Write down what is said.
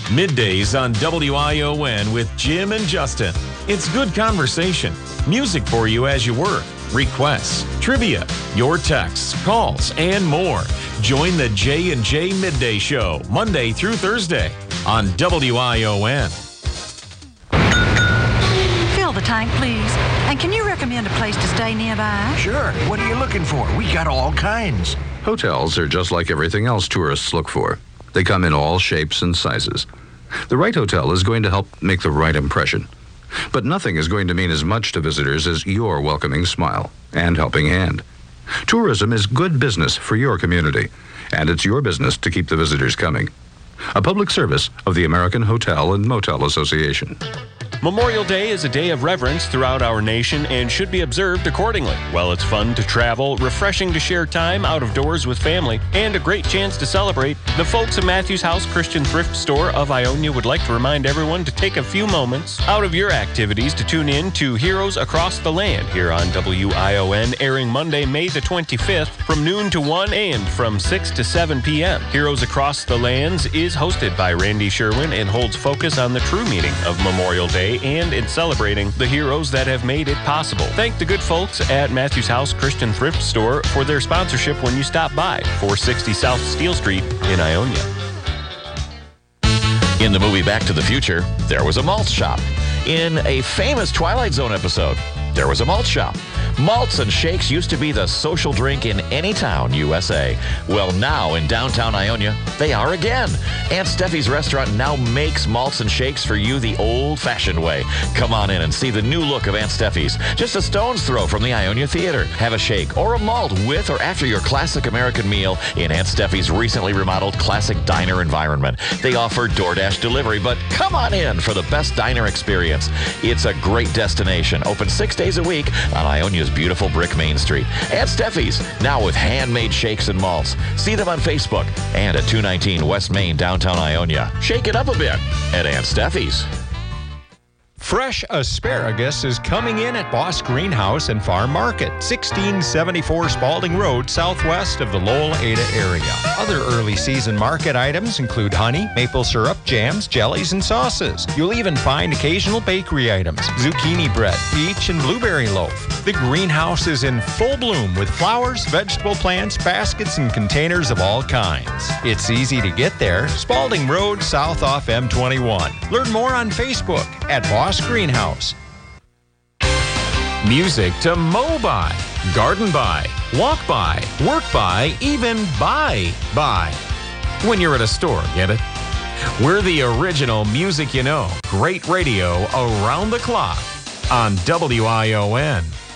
Middays on WION with Jim and Justin. It's good conversation, music for you as you work, requests, trivia, your texts, calls, and more. Join the J&J Midday Show, Monday through Thursday on WION. Fill the tank, please. And can you recommend a place to stay nearby? Sure. What are you looking for? We got all kinds. Hotels are just like everything else tourists look for. They come in all shapes and sizes. The right hotel is going to help make the right impression. But nothing is going to mean as much to visitors as your welcoming smile and helping hand. Tourism is good business for your community, and it's your business to keep the visitors coming. A public service of the American Hotel and Motel Association. Memorial Day is a day of reverence throughout our nation and should be observed accordingly. While it's fun to travel, refreshing to share time out of doors with family, and a great chance to celebrate, the folks at Matthews House Christian Thrift Store of Ionia would like to remind everyone to take a few moments out of your activities to tune in to Heroes Across the Land here on WION, airing Monday, May the 25th from noon to 1 and from 6 to 7 p.m. Heroes Across the Lands is hosted by Randy Sherwin and holds focus on the true meaning of Memorial Day and in celebrating the heroes that have made it possible. Thank the good folks at Matthews House Christian Thrift Store for their sponsorship when you stop by 460 South Steel Street in Ionia. In the movie Back to the Future, there was a malt shop. In a famous Twilight Zone episode, there was a malt shop. Malts and shakes used to be the social drink in any town, USA. Well, now in downtown Ionia, they are again. Aunt Steffi's restaurant now makes malts and shakes for you the old-fashioned way. Come on in and see the new look of Aunt Steffi's. Just a stone's throw from the Ionia Theater. Have a shake or a malt with or after your classic American meal in Aunt Steffi's recently remodeled classic diner environment. They offer DoorDash delivery, but come on in for the best diner experience. It's a great destination, open 6 days a week on Ionia's beautiful brick Main Street. Aunt Steffi's, now with handmade shakes and malts. See them on Facebook and at 219 West Main, downtown Ionia. Shake it up a bit at Aunt Steffi's. Fresh asparagus is coming in at Boss Greenhouse and Farm Market, 1674 Spalding Road, southwest of the Lowell, Ada area. Other early season market items include honey, maple syrup, jams, jellies, and sauces. You'll even find occasional bakery items, zucchini bread, peach, and blueberry loaf. The greenhouse is in full bloom with flowers, vegetable plants, baskets, and containers of all kinds. It's easy to get there, Spalding Road, south off M21. Learn more on Facebook at Boss Greenhouse. Music to mow by, garden by, walk by, work by, even buy by. When you're at a store, get it? We're the original music you know. Great radio around the clock on WION.